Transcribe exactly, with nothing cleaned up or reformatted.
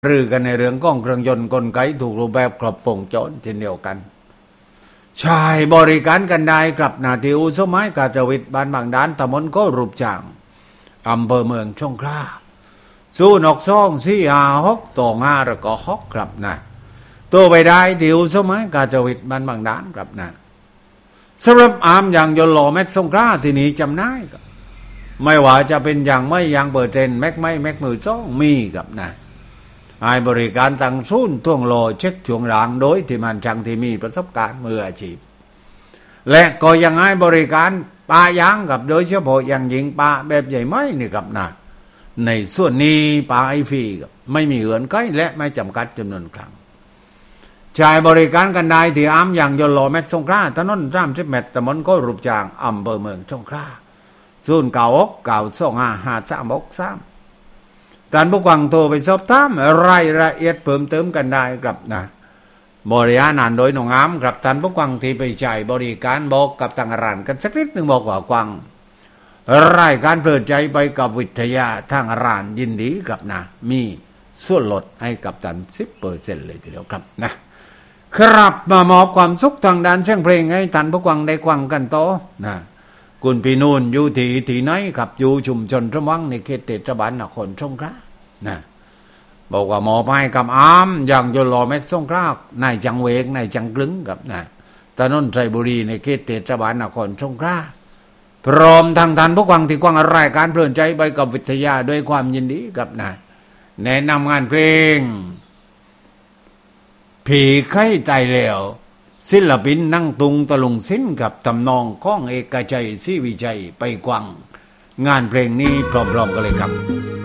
หรือกันในเรื่องของเครื่องยนต์กลไกถูกรูปแบบครบวงจรเช่นเดียวกันใช่บริการกันได้กับนาทีอุสมัยกาจวิทย์บ้านบางด้านตำบลก็รูปจางอำเภอเมืองสงขลาสู้นกซ่องสี่หาฮกต่องาแล้วก็ฮกกลับนะตัวไปได้ที่อุสมัยกาจวิทย์บ้านบางด้านกลับนะสำหรับอามอย่างยนต์หล่อแม็กสงขลาที่นี้จำได้ครับไม่ว่าจะเป็นอย่างไม่อย่างเบอร์เทนแม็กไม่แม็กมือซ่องมีกับนะให้บริการตั้งศูนย์ท่วงโลเช็คช่วงรางโดยที่มันช่างที่มีประสบการณ์มืออาชีพและก็ยังให้บริการปลายางกับโดยเฉพาะอย่างยิ่งปลาแบบใหญ่ไม้นี่ครับนะในส่วนนี้ปลาไอฟีกับไม่มีเหือนไกลและไม่จำกัดจำนวนครั้งใช้บริการกันได้ที่อ้ำอย่างยนต์โลแม็กสงขลาถนนสามสิบเมตรตำบลก็รูปจางอำเภอเมืองสงขลาศูนย์เก่าอกเก่าสองห้าห้าสามอกสามการผู้ฟังโทรไปสอบถามรายละเอียดเพิ่มเติมกันได้ครับนะบริหารนานโดยหนองอ้ำครับท่านผู้ฟังที่ไปใช้บริการบอกกับทางร้านกันสักนิดหนึ่งบอกว่ากวางรายการเพลิดใจไปกับวิทยาทางร้านยินดีครับนะมีส่วนลดให้กับท่าน สิบเปอร์เซ็นต์ เลยทีเดียวครับนะครับมามอบความสุขทางด้านเสียงเพลงให้ท่านผู้ฟังได้ฟังกันต่อนะคุณพี่นูนอยู่ที่ที่ไหนครับอยู่ชุมชนระวังในเขตเทศบาลนครสงขลานะบอกว่าหมอไปกับอามอย่างยนต์หล่อแม็กสงขลานายจังเวกนายจังกลึงกับนะถนนไทรบุรีในเขตเทศบาลนครสงขลาพร้อมทางท่านผู้ฟังที่กว้างรายการเพลินใจไปกับวิทยาด้วยความยินดีกับนะแนะนำงานเพลงผีไข้ตายแล้วศิลปินนั่งตุงตะลุงสิ้นกับทำนองข้องเอกชัยศรีวิชัยไปกวางงานเพลงนี้พร้อมๆกันเลยครับ